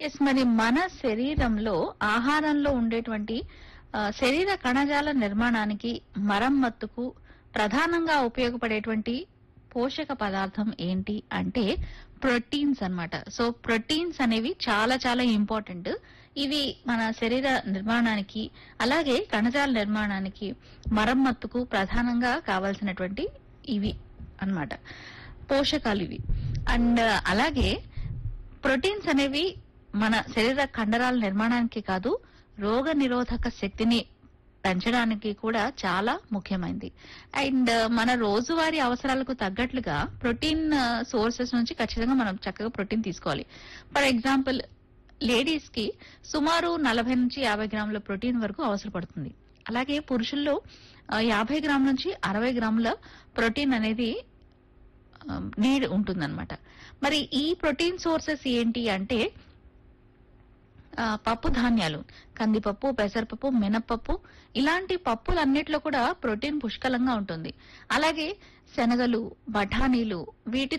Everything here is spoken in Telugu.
ఎస్, మరి మన శరీరంలో ఆహారంలో ఉండేటువంటి శరీర కణజాల నిర్మాణానికి, మరమ్మత్తుకు ప్రధానంగా ఉపయోగపడేటువంటి పోషక పదార్థం ఏంటి అంటే ప్రోటీన్స్ అన్నమాట. సో ప్రోటీన్స్ అనేవి చాలా చాలా ఇంపార్టెంట్. ఇవి మన శరీర నిర్మాణానికి, అలాగే కణజాల నిర్మాణానికి, మరమ్మత్తుకు ప్రధానంగా కావాల్సినటువంటి ఇవి అన్నమాట, పోషకాలు ఇవి. అండ్ అలాగే ప్రోటీన్స్ అనేవి మన శరీర కండరాల నిర్మాణానికి కాదు, రోగ నిరోధక శక్తిని పెంచడానికి కూడా చాలా ముఖ్యమైనది. అండ్ మన రోజువారీ అవసరాలకు తగ్గట్లుగా ప్రోటీన్ సోర్సెస్ నుంచి ఖచ్చితంగా మనం చక్కగా ప్రోటీన్ తీసుకోవాలి. ఫర్ ఎగ్జాంపుల్, లేడీస్ కి సుమారు 40 నుంచి 50 గ్రాముల ప్రోటీన్ వరకు అవసరపడుతుంది. అలాగే పురుషుల్లో 50 గ్రాముల నుంచి 60 గ్రాముల ప్రోటీన్ అనేది నీడ్ ఉంటుందన్నమాట. మరి ఈ ప్రోటీన్ సోర్సెస్ ఏంటి అంటే పప్పు ధాన్యాలు, కందిపప్పు, పెసరపప్పు, మినప్పప్పు, ఇలాంటి పప్పులన్నిట్లో కూడా ప్రోటీన్ పుష్కలంగా ఉంటుంది. అలాగే శనగలు, బఠానీలు, వీటి